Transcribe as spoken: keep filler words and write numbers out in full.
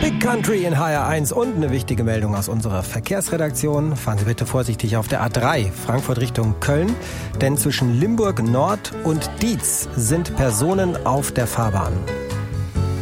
Big Country in H R eins und eine wichtige Meldung aus unserer Verkehrsredaktion. Fahren Sie bitte vorsichtig auf der A drei, Frankfurt Richtung Köln, denn zwischen Limburg Nord und Dietz sind Personen auf der Fahrbahn.